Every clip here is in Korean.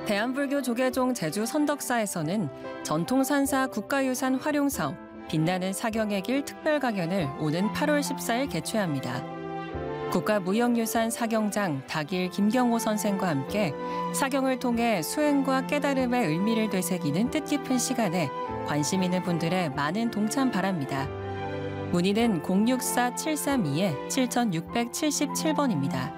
대한불교 조계종 제주 선덕사에서는 전통산사 국가유산 활용사업 빛나는 사경의 길 특별강연을 오는 8월 14일 개최합니다. 국가무형유산 사경장 닥일 김경호 선생과 함께 사경을 통해 수행과 깨달음의 의미를 되새기는 뜻깊은 시간에 관심 있는 분들의 많은 동참 바랍니다. 문의는 064-732-7677번입니다.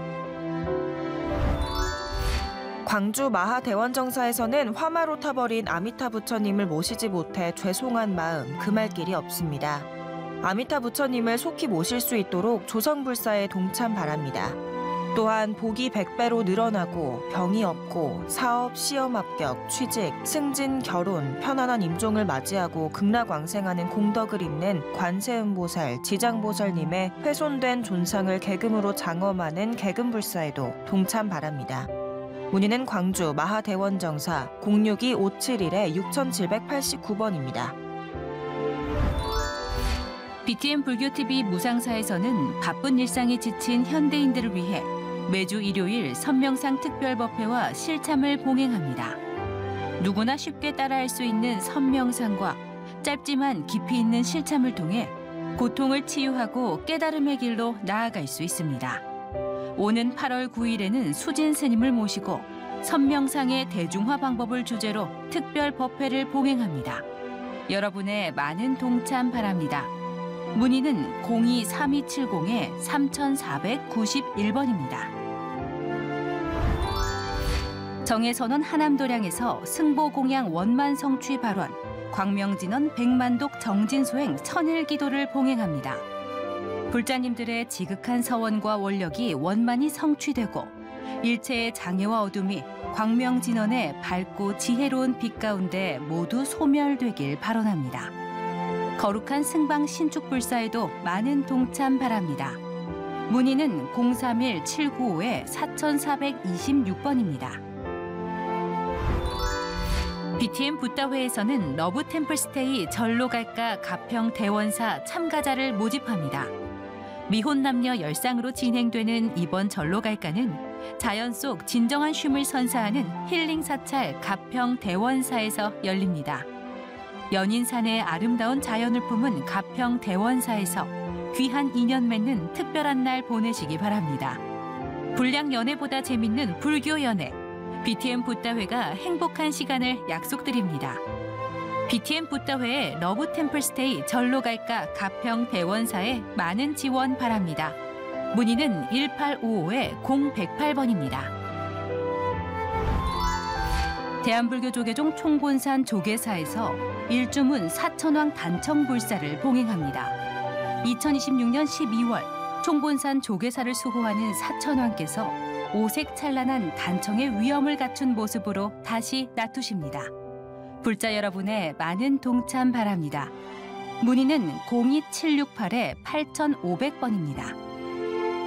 광주 마하대원정사에서는 화마로 타버린 아미타 부처님을 모시지 못해 죄송한 마음 금할 길이 없습니다. 아미타 부처님을 속히 모실 수 있도록 조성불사에 동참 바랍니다. 또한 복이 100배로 늘어나고 병이 없고 사업, 시험 합격, 취직, 승진, 결혼, 편안한 임종을 맞이하고 극락왕생하는 공덕을 잇는 관세음보살, 지장보살님의 훼손된 존상을 계금으로 장엄하는 계금불사에도 동참 바랍니다. 문의는 광주 마하대원정사 062-571-6789번입니다. BTN 불교TV 무상사에서는 바쁜 일상에 지친 현대인들을 위해 매주 일요일 선명상 특별법회와 실참을 봉행합니다. 누구나 쉽게 따라할 수 있는 선명상과 짧지만 깊이 있는 실참을 통해 고통을 치유하고 깨달음의 길로 나아갈 수 있습니다. 오는 8월 9일에는 수진 스님을 모시고 선명상의 대중화 방법을 주제로 특별 법회를 봉행합니다. 여러분의 많은 동참 바랍니다. 문의는 02-3270-3491번입니다. 정해선언 하남도량에서 승보공양 원만 성취 발원, 광명진원 백만독 정진소행 천일기도를 봉행합니다. 불자님들의 지극한 서원과 원력이 원만히 성취되고 일체의 장애와 어둠이 광명진원의 밝고 지혜로운 빛 가운데 모두 소멸되길 발언합니다. 거룩한 승방 신축불사에도 많은 동참 바랍니다. 문의는 031-795-4426번입니다. BTN 붓다회에서는 러브 템플스테이 절로 갈까 가평 대원사 참가자를 모집합니다. 미혼 남녀 열상으로 진행되는 이번 절로 갈까는 자연 속 진정한 쉼을 선사하는 힐링 사찰 가평 대원사에서 열립니다. 연인산의 아름다운 자연을 품은 가평 대원사에서 귀한 인연 맺는 특별한 날 보내시기 바랍니다. 불량 연애보다 재밌는 불교 연애, BTN 붓다회가 행복한 시간을 약속드립니다. BTN 붓다회의 러브 템플스테이 절로 갈까 가평 대원사에 많은 지원 바랍니다. 문의는 1855-0108번입니다. 대한불교 조계종 총본산 조계사에서 일주문 사천왕 단청불사를 봉행합니다. 2026년 12월 총본산 조계사를 수호하는 사천왕께서 오색 찬란한 단청의 위엄을 갖춘 모습으로 다시 나투십니다. 불자 여러분의 많은 동참 바랍니다. 문의는 02768-8500번입니다.